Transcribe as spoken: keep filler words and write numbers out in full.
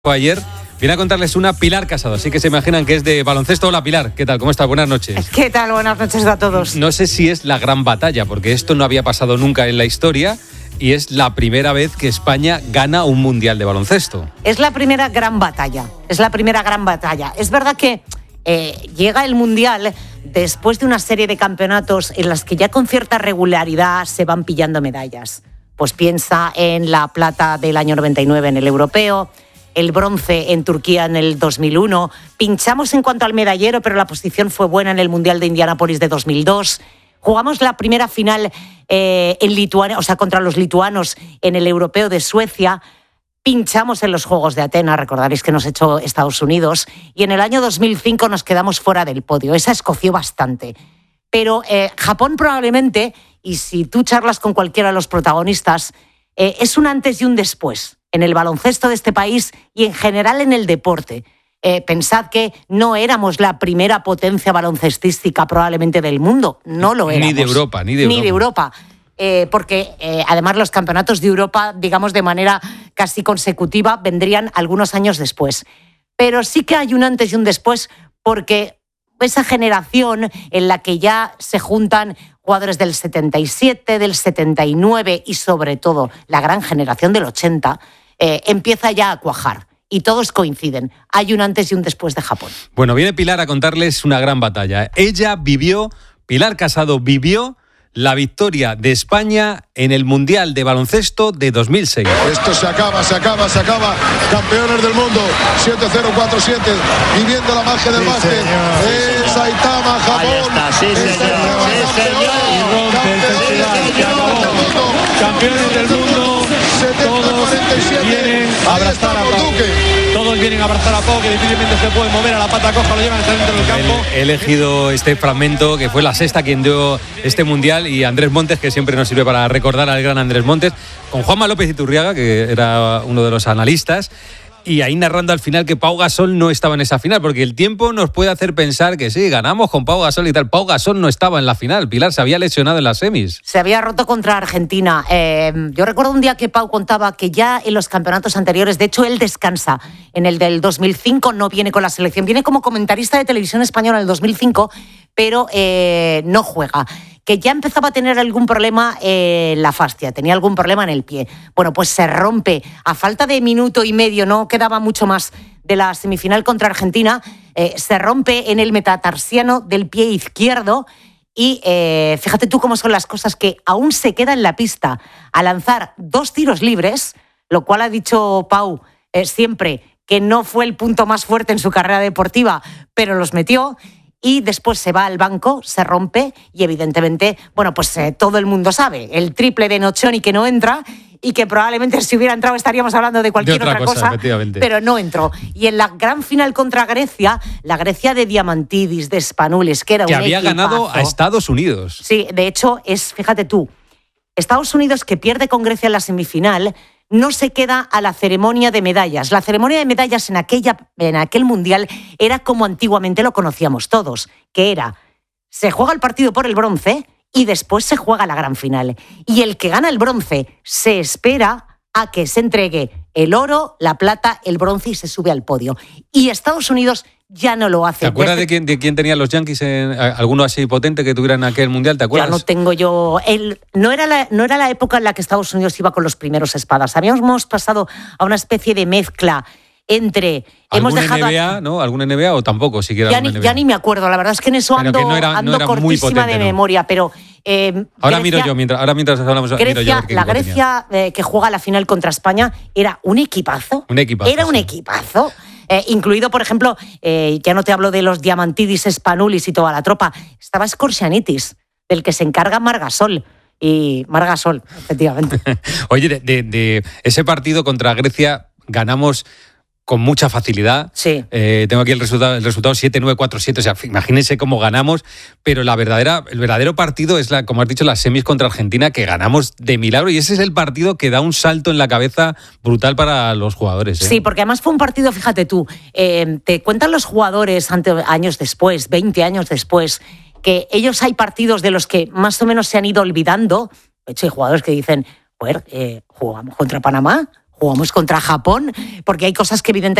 ayer, viene a contarles una Pilar Casado, así que se imaginan que es de baloncesto. Hola Pilar, ¿qué tal? ¿Cómo estás? Buenas noches. ¿Qué tal? Buenas noches a todos. No sé si es la gran batalla, porque esto no había pasado nunca en la historia y es la primera vez que España gana un mundial de baloncesto. Es la primera gran batalla, es la primera gran batalla. Es verdad que eh, llega el mundial después de una serie de campeonatos en las que ya con cierta regularidad se van pillando medallas. Pues piensa en la plata del año noventa y nueve en el europeo, el bronce en Turquía en el dos mil uno, pinchamos en cuanto al medallero, pero la posición fue buena en el Mundial de Indianápolis de dos mil dos, jugamos la primera final eh, en Lituania, o sea, contra los lituanos en el Europeo de Suecia, pinchamos en los Juegos de Atenas, recordaréis que nos echó Estados Unidos, y en el año dos mil cinco nos quedamos fuera del podio. Esa escoció bastante. Pero eh, Japón probablemente, y si tú charlas con cualquiera de los protagonistas, eh, es un antes y un después en el baloncesto de este país y en general en el deporte. Eh, pensad que no éramos la primera potencia baloncestística probablemente del mundo, no lo éramos. Ni de Europa, ni de Europa. Ni de Europa. Eh, porque eh, además los campeonatos de Europa, digamos de manera casi consecutiva, vendrían algunos años después. Pero sí que hay un antes y un después, porque esa generación en la que ya se juntan jugadores del setenta y siete, del setenta y nueve y sobre todo la gran generación del ochenta, eh, empieza ya a cuajar. Y todos coinciden. Hay un antes y un después de Japón. Bueno, viene Pilar a contarles una gran batalla. Ella vivió, Pilar Casado vivió la victoria de España en el Mundial de Baloncesto de dos mil seis. Esto se acaba, se acaba, se acaba. Campeones del mundo, siete cero cuatro siete, viviendo la magia del sí, básquet. En Saitama, Japón. Ahí está, sí, señor. Sí, señor. Y rompe el festival, se acabó. Campeones del mundo, todos vienen a abrazar a Pau. Todos vienen a abrazar a Pau, que difícilmente se puede mover a la pata coja, lo llevan hasta dentro del campo. He elegido este fragmento, que fue la sexta quien dio este mundial, y Andrés Montes, que siempre nos sirve para recordar al gran Andrés Montes, con Juanma López Iturriaga, que era uno de los analistas, y ahí narrando al final que Pau Gasol no estaba en esa final, porque el tiempo nos puede hacer pensar que sí, ganamos con Pau Gasol y tal. Pau Gasol no estaba en la final, Pilar, se había lesionado en las semis. Se había roto contra Argentina. Eh, yo recuerdo un día que Pau contaba que ya en los campeonatos anteriores, de hecho él descansa, en el del dos mil cinco no viene con la selección, viene como comentarista de televisión española en el dos mil cinco, pero eh, no juega. Que ya empezaba a tener algún problema en eh, la fascia, tenía algún problema en el pie. Bueno, pues se rompe a falta de minuto y medio, no quedaba mucho más de la semifinal contra Argentina, eh, se rompe en el metatarsiano del pie izquierdo y eh, fíjate tú cómo son las cosas, que aún se queda en la pista a lanzar dos tiros libres, lo cual ha dicho Pau eh, siempre que no fue el punto más fuerte en su carrera deportiva, pero los metió. Y después se va al banco, se rompe y evidentemente, bueno, pues eh, todo el mundo sabe, el triple de Nocioni que no entra y que probablemente si hubiera entrado estaríamos hablando de cualquier de otra, otra cosa, cosa pero no entró. Y en la gran final contra Grecia, la Grecia de Diamantidis, de Spanoulis, que era que un había equipazo, ganado a Estados Unidos. Sí, de hecho, es, fíjate tú, Estados Unidos, que pierde con Grecia en la semifinal, no se queda a la ceremonia de medallas. La ceremonia de medallas en, aquella, en aquel mundial era como antiguamente lo conocíamos todos, que era, se juega el partido por el bronce y después se juega la gran final. Y el que gana el bronce se espera a que se entregue el oro, la plata, el bronce y se sube al podio. Y Estados Unidos ya no lo hace. ¿Te acuerdas Desde... de, quién, de quién tenía los Yankees? En, alguno así potente que tuviera en aquel mundial, ¿te acuerdas? Ya no tengo yo... El, no, era la, no era la época en la que Estados Unidos iba con los primeros espadas. Habíamos pasado a una especie de mezcla entre... ¿Algún hemos dejado N B A, a... ¿no? ¿Algún N B A o tampoco siquiera? Ya ni, ya ni me acuerdo, la verdad es que en eso ando, no era, ando no cortísima potente, de memoria, ¿no? Pero... Eh, ahora Grecia, miro yo, mientras, ahora mientras hablamos... Grecia, miro yo la Grecia eh, que juega la final contra España era un equipazo. Un equipazo. Era un sí. equipazo. Eh, incluido, por ejemplo, eh, ya no te hablo de los Diamantidis, Spanoulis y toda la tropa, estaba Scorsianitis, del que se encarga Margasol. Y Margasol, efectivamente. Oye, de, de, de ese partido contra Grecia ganamos con mucha facilidad. Sí. Eh, tengo aquí el resultado, el resultado siete nueve cuatro siete, o sea, imagínense cómo ganamos, pero la verdadera, el verdadero partido es, la, como has dicho, las semis contra Argentina, que ganamos de milagro, y ese es el partido que da un salto en la cabeza brutal para los jugadores, ¿eh? Sí, porque además fue un partido, fíjate tú, eh, te cuentan los jugadores ante, años después, veinte años después, que ellos hay partidos de los que más o menos se han ido olvidando. De hecho, hay jugadores que dicen, pues, eh, jugamos contra Panamá, jugamos contra Japón, porque hay cosas que evidentemente